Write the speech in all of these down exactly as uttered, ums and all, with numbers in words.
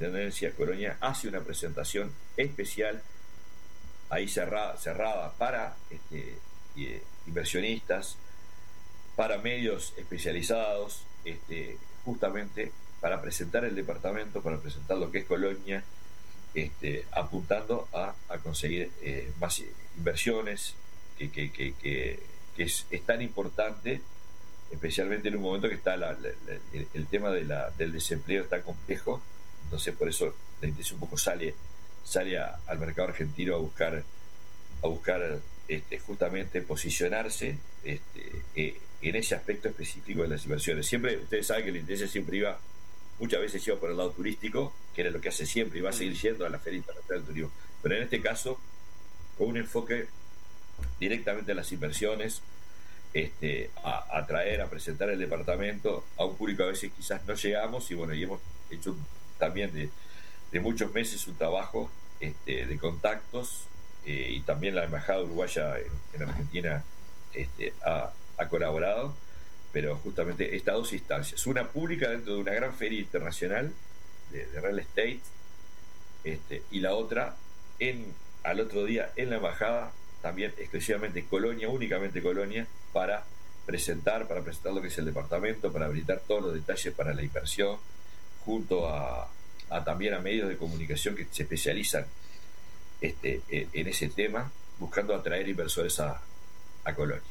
Intendencia, Colonia, hace una presentación especial ahí cerrada, cerrada para este, eh, inversionistas, para medios especializados, este, justamente para presentar el departamento, para presentar lo que es Colonia, este, apuntando a, a conseguir eh, más inversiones, que, que, que, que, que es, es tan importante, especialmente en un momento que está la, la, la, el, el tema de la, del desempleo está complejo. Entonces por eso la intención un poco sale, sale a, al mercado argentino a buscar, a buscar este, justamente posicionarse este, eh, en ese aspecto específico de las inversiones. Siempre, ustedes saben que la intendencia siempre iba, muchas veces iba por el lado turístico, que era lo que hace siempre, y va a seguir yendo a la Feria Internacional del Turismo. Pero en este caso, con un enfoque directamente a las inversiones, este, a, a traer, a presentar el departamento a un público a veces quizás no llegamos, y bueno, y hemos hecho también de, de muchos meses un trabajo este, de contactos, eh, y también la Embajada Uruguaya en, en Argentina este, ha, ha colaborado, pero justamente estas dos instancias, una pública dentro de una gran feria internacional de, de real estate, este, y la otra en, al otro día en la Embajada, también exclusivamente Colonia, únicamente Colonia, para presentar, para presentar lo que es el departamento, para habilitar todos los detalles para la inversión, junto a, a también a medios de comunicación que se especializan este, en ese tema, buscando atraer inversores a, a Colonia.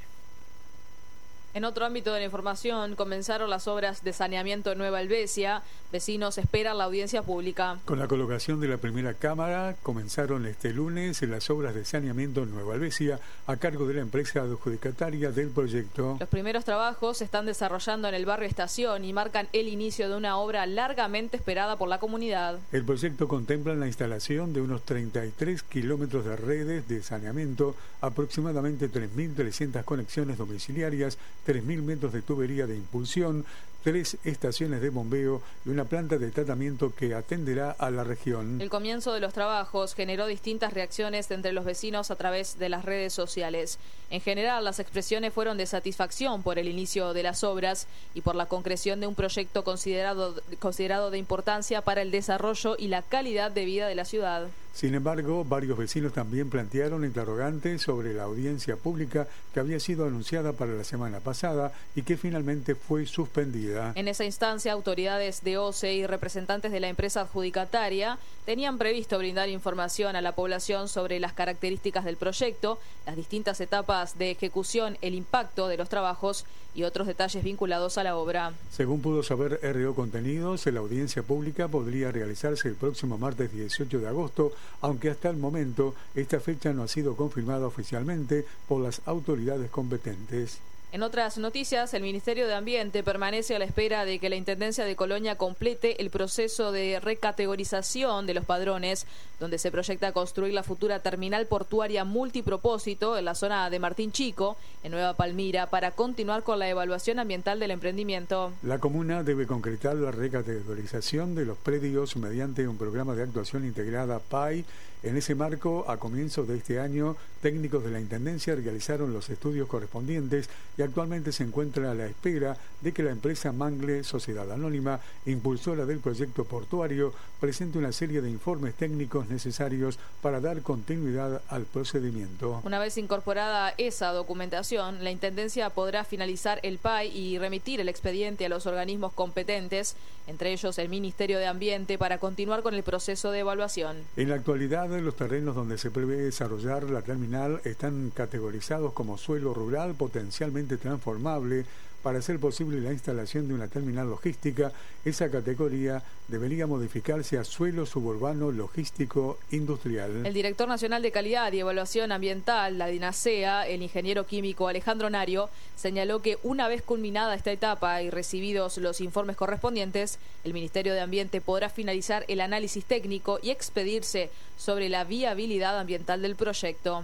En otro ámbito de la información, comenzaron las obras de saneamiento en Nueva Helvecia. Vecinos esperan la audiencia pública. Con la colocación de la primera cámara, comenzaron este lunes las obras de saneamiento en Nueva Helvecia a cargo de la empresa adjudicataria del proyecto. Los primeros trabajos se están desarrollando en el barrio Estación y marcan el inicio de una obra largamente esperada por la comunidad. El proyecto contempla la instalación de unos treinta y tres kilómetros de redes de saneamiento, aproximadamente tres mil trescientas conexiones domiciliarias, tres mil metros de tubería de impulsión, tres estaciones de bombeo y una planta de tratamiento que atenderá a la región. El comienzo de los trabajos generó distintas reacciones entre los vecinos a través de las redes sociales. En general, las expresiones fueron de satisfacción por el inicio de las obras y por la concreción de un proyecto considerado, considerado de importancia para el desarrollo y la calidad de vida de la ciudad. Sin embargo, varios vecinos también plantearon interrogantes sobre la audiencia pública que había sido anunciada para la semana pasada y que finalmente fue suspendida. En esa instancia, autoridades de O C E y representantes de la empresa adjudicataria tenían previsto brindar información a la población sobre las características del proyecto, las distintas etapas de ejecución, el impacto de los trabajos y otros detalles vinculados a la obra. Según pudo saber R O Contenidos, la audiencia pública podría realizarse el próximo martes dieciocho de agosto, aunque hasta el momento esta fecha no ha sido confirmada oficialmente por las autoridades competentes. En otras noticias, el Ministerio de Ambiente permanece a la espera de que la Intendencia de Colonia complete el proceso de recategorización de los padrones, donde se proyecta construir la futura terminal portuaria multipropósito en la zona de Martín Chico, en Nueva Palmira, para continuar con la evaluación ambiental del emprendimiento. La comuna debe concretar la recategorización de los predios mediante un programa de actuación integrada P A I. En ese marco, a comienzos de este año, técnicos de la Intendencia realizaron los estudios correspondientes y actualmente se encuentra a la espera de que la empresa Mangle, Sociedad Anónima, impulsora del proyecto portuario, presente una serie de informes técnicos necesarios para dar continuidad al procedimiento. Una vez incorporada esa documentación, la Intendencia podrá finalizar el P A I y remitir el expediente a los organismos competentes, entre ellos el Ministerio de Ambiente, para continuar con el proceso de evaluación. En la actualidad, los terrenos donde se prevé desarrollar la terminal están categorizados como suelo rural potencialmente transformable. Para hacer posible la instalación de una terminal logística, esa categoría debería modificarse a suelo suburbano logístico industrial. El director nacional de Calidad y Evaluación Ambiental, la DINASEA, el ingeniero químico Alejandro Nario, señaló que una vez culminada esta etapa y recibidos los informes correspondientes, el Ministerio de Ambiente podrá finalizar el análisis técnico y expedirse sobre la viabilidad ambiental del proyecto.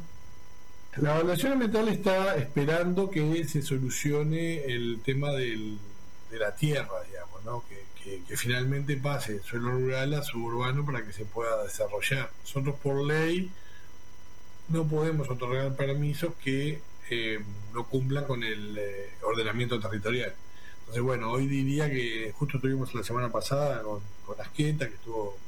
La evaluación ambiental está esperando que se solucione el tema del, de la tierra, digamos, ¿no? Que, que, que finalmente pase de suelo rural a suburbano para que se pueda desarrollar. Nosotros por ley no podemos otorgar permisos que eh, no cumplan con el eh, ordenamiento territorial. Entonces, bueno, hoy diría que justo tuvimos la semana pasada con, con Asqueta, que estuvo